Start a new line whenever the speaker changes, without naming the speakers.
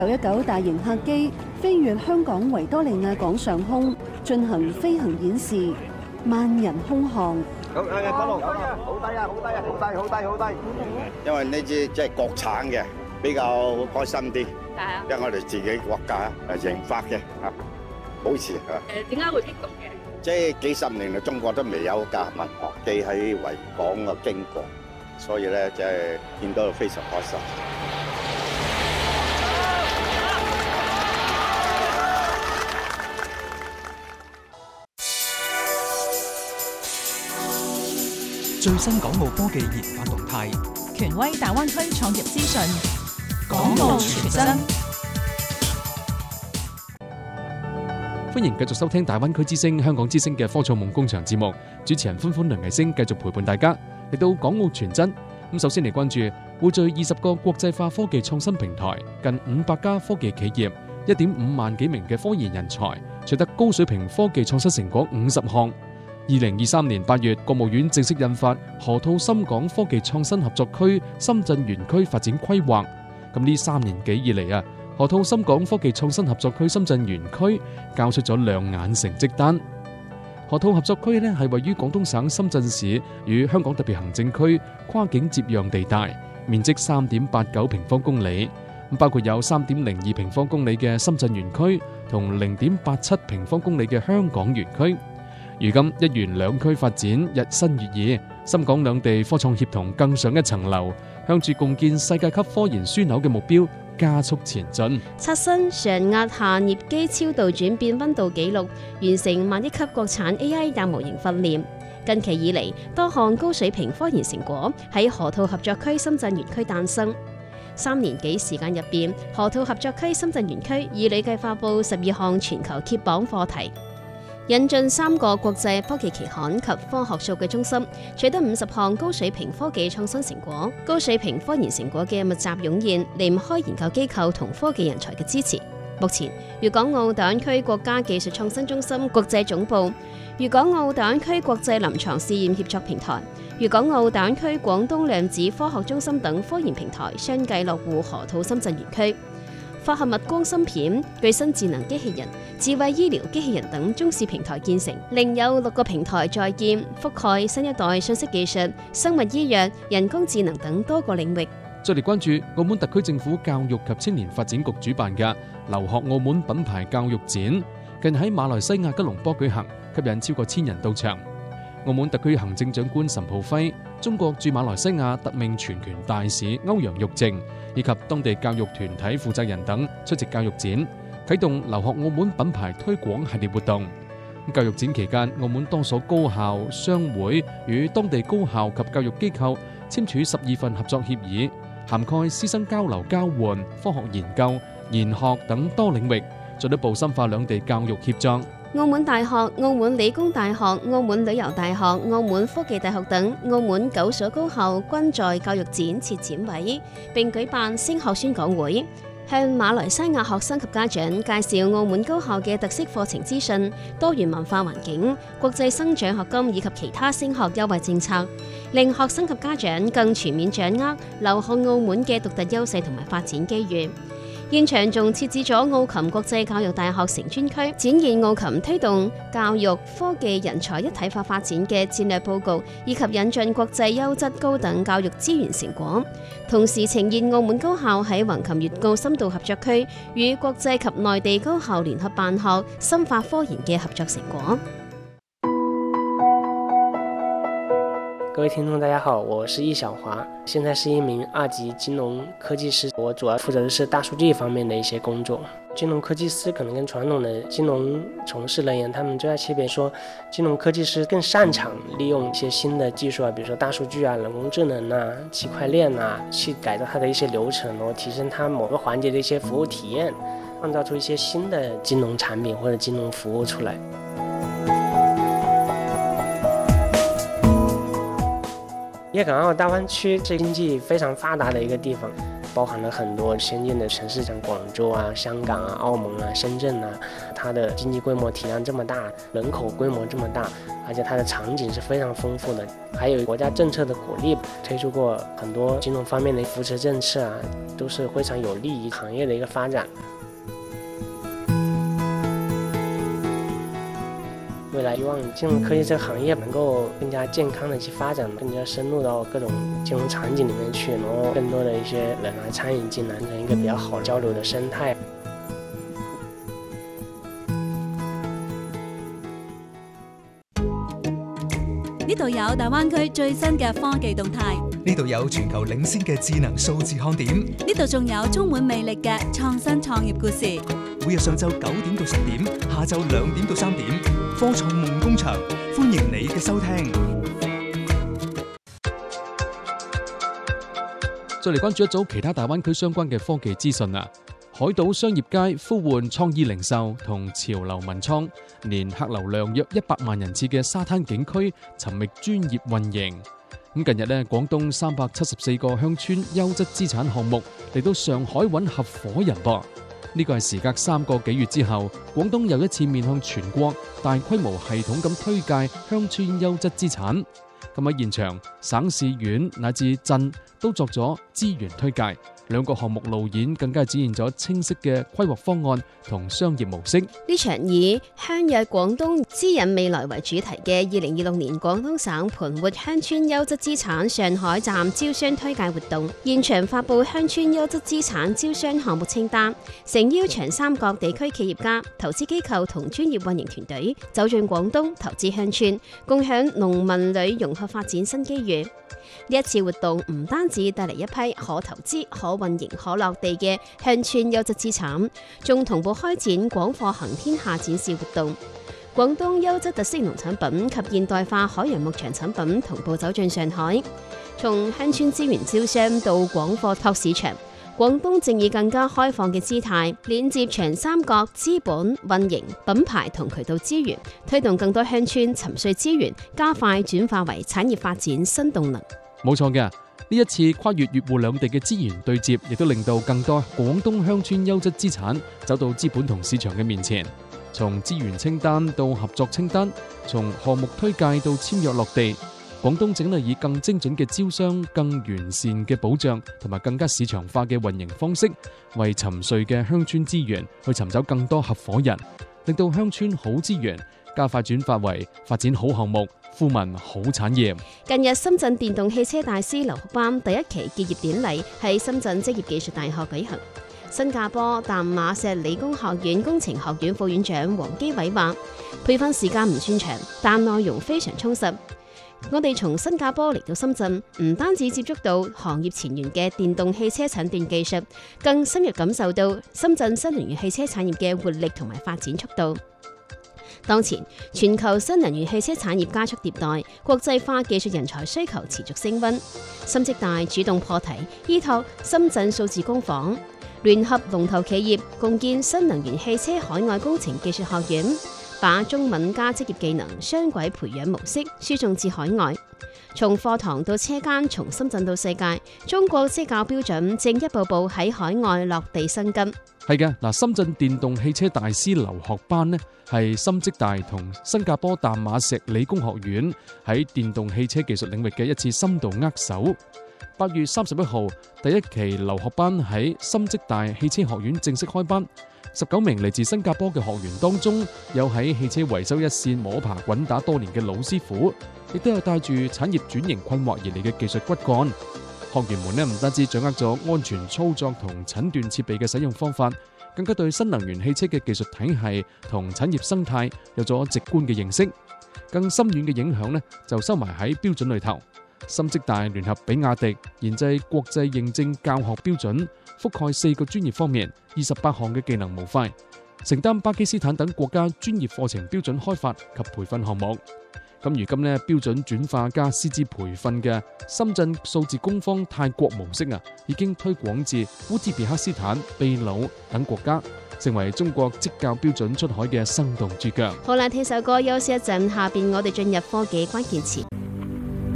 919大型客機飛越香港維多利亞港上空，進行飛行演示，萬人空巷。
好低啊！好低啊！好低！因為呢支即係國產嘅，比較開心啲。因為我哋自己國家研發嘅保持
點解會激動嘅？
即係幾十年嚟，中國都未有架民航機喺維港嘅經過，所以咧即係見到非常開心。
最新港澳科技研發動態，
權威大灣區創業資訊，
港澳全真。
歡迎繼續收聽大灣區之聲、香港之聲嘅科創夢工場節目，主持人歡歡梁毅星繼續陪伴大家嚟到港澳全真。首先嚟關注匯聚20個國際化科技創新平台，近500家科技企業，1.5萬幾名嘅科研人才，取得高水平科技創新成果50項。2023年8月，國務院正式印發河套深港科技創新合作區深圳園區發展規劃。咁呢3年幾以嚟河套深港科技創新合作區深圳園區交出咗亮眼成績單。河套合作區係位於廣東省深圳市與香港特別行政區跨境接壤地帶，面積3.89平方公里，包括有3.02平方公里嘅深圳園區同0.87平方公里嘅香港園區。如今一園兩區發展日新月異，深港兩地科創協同更上一層樓，向住共建世界級科研樞紐嘅目標加速前進。
刷新常壓下鎳基超導轉變溫度紀錄，完成萬億級國產 AI 大模型訓練。近期以嚟，多項高水平科研成果喺河套合作區深圳園區誕生。3年幾時間入邊，河套合作區深圳園區已累計發布12項全球揭榜課題，引進3個國際科技期刊及科學數據中心，取得50項高水平科技創新成果。高水平科研成果嘅密集湧現，離唔開研究機構同科技人才嘅支持。目前，粵港澳大灣區國家技術創新中心國際總部、粵港澳大灣區國際臨床試驗協作平台、粵港澳大灣區廣東量子科學中心等科研平台相繼落戶河套深圳園區。化合物光芯片、具身智能機器人、智慧醫療機器人等中試平台建成，另有6個平台在建，覆蓋新一代信息技術、生物醫藥、人工智能等多個領域。
再嚟關注澳門特區政府教育及青年發展局主辦嘅留學澳門品牌教育展，近喺馬來西亞吉隆坡舉行，吸引超過1000人到場。澳門特區行政長官岑浩輝、中國駐馬來西亞特命全權大使歐陽玉靖以及當地教育團體負責人等出席教育展，啟動留學澳門品牌推廣系列活動。教育展期間，澳門多所高校、商會與當地高校及教育機構簽署12份合作協議，涵蓋師生交流交換、科學研究、研學等多領域，進一步深化兩地教育協作。
澳門大學、澳門理工大學、澳門旅遊大學、澳門科技大學等澳門9所高校均在教育展設展位，並舉辦升學宣講會，向馬來西亞學生及家長介紹澳門高校嘅特色課程資訊、多元文化環境、國際生獎學金以及其他升學優惠政策，令學生及家長更全面掌握留學澳門嘅獨特優勢同埋發展機遇。現場仲設置咗澳琴國際教育大學成專區，展現澳琴推動教育科技人才一體化發展嘅戰略報告，以及引進國際優質高等教育資源成果，同時呈現澳門高校喺橫琴粵澳深度合作區與國際及內地高校聯合辦學、深化科研嘅合作成果。
各位聽眾大家好，我是易小華，現在是一名2級金融科技師，我主要負責的是大數據方面的一些工作。金融科技師可能跟傳統的金融從事人員，他們最大區別說，金融科技師更擅長利用一些新的技術啊，比如說大數據啊、人工智能啊、區塊鏈啊，去改造它的一些流程，然後提升它某個環節的一些服務體驗，創造出一些新的金融產品或者金融服務出來。粵港澳大灣區是經濟非常發達的一個地方， 包含了很多先进的城市，像廣州啊、香港啊、澳門啊、深圳啊，它的經濟規模體量這麼大，人口規模這麼大，而且它的場景是非常豐富的，還有國家政策的鼓勵，推出過很多金融方面的扶持政策啊，都是非常有利於行業的一個發展。未來希望金融科技這個行業能夠更加健康的去發展，更加深入到各種金融場景裡面去，然後更多的一些人來參與進來，成一個比較好交流的生態。
呢度有大灣區最新嘅科技動態，
呢度有全球領先嘅智能數字看點，
呢度仲有充滿魅力嘅創新創業故事。
每日上晝9點到10點，下晝2點到3點，科創夢工場，歡迎你嘅收聽。
再嚟關注一組其他大灣區相關嘅科技資訊啊！海島商業街呼喚創意零售同潮流文創，年客流量約100萬人次嘅沙灘景區尋覓專業運營。咁近日呢，廣東374個鄉村優質資產項目嚟到上海揾合夥人噃。呢個係時隔3個幾月之後，廣東又一次面向全國大規模系統咁推介鄉村優質資產。咁喺現場，省市縣乃至鎮都作咗資源推介。兩個項目路演更加展現咗清晰嘅規劃方案同商業模式。
呢場以鄉約廣東支引未來為主題嘅2026年廣東省盤活鄉村優質資產上海站招商推介活動，現場發佈鄉村優質資產招商項目清單，誠邀長三角地區企業家、投資機構同專業運營團隊走進廣東投資鄉村，共享農民旅融合發展新機遇。呢一次活動唔單止帶嚟一批可投資、可運營、可落地嘅鄉村優質資產，仲同步開展廣貨行天下展示活動。廣東優質特色農產品及現代化海洋牧場產品同步走進上海，從鄉村資源招商到廣貨拓市場，廣東正以更加開放嘅姿態，連接長三角資本、運營、品牌同渠道資源，推動更多鄉村沉睡資源，加快轉化為產業發展新動能。
冇錯嘅，呢一次跨越粵滬兩地嘅資源對接，亦都令到更多廣東鄉村優質資產走到資本同市場嘅面前。從資源清單到合作清單，從項目推介到簽約落地，廣東正係以更精準嘅招商、更完善嘅保障同埋更加市場化嘅運營方式，為沉睡嘅鄉村資源去尋找更多合夥人，令到鄉村好資源加快轉化為發展好項目、富民好產業。
近日，深圳電動汽車大師留學班第一期結業典禮喺深圳職業技術大學舉行。新加坡淡馬錫理工學院工程學院副院長黃基偉話：培訓時間唔算長，但內容非常充實。我哋從新加坡嚟到深圳，唔單止接觸到行業前沿嘅電動汽車診斷技術，更深入感受到深圳新能源汽車產業嘅活力同埋發展速度。當前，全球新能源汽車產業加速迭代，國際化技術人才需求持續升溫。深職大主動破題，依託深圳數字工坊，聯合龍頭企業共建新能源汽車海外工程技術學院，把中文加職業技能雙軌培養模式輸送至海外。從課堂到車間，從深圳到世界，中國職教標準正一步步喺海外落地生根。
係嘅，嗱，深圳電動汽車大師留學班呢，係深職大同新加坡淡馬錫理工學院喺電動汽車技術領域嘅一次深度握手。8月31號，第一期留學班喺深職大汽車學院正式開班。19名嚟自新加坡嘅學員當中，有喺汽車維修一線摸爬滾打多年嘅老師傅，亦都有帶住產業轉型困惑而嚟嘅技術骨幹。學員們呢，唔單止掌握咗安全操作同診斷設備嘅使用方法，更加對新能源汽車嘅技術體系同產業生態有咗直觀嘅認識。更深遠嘅影響呢，就收埋喺標準裏頭。深職大聯合比亞迪研製國際認證教學標準，覆蓋4個專業方面，28項嘅技能模塊，承擔巴基斯坦等國家專業課程標準開發及培訓項目。咁如今呢，標準轉化加師資培訓嘅深圳數字工坊泰國模式啊，已經推廣至烏茲別克斯坦、秘魯等國家，成為中國職教標準出海嘅生動注腳。
好啦，聽首歌休息一陣，下邊我哋進入科技關鍵詞。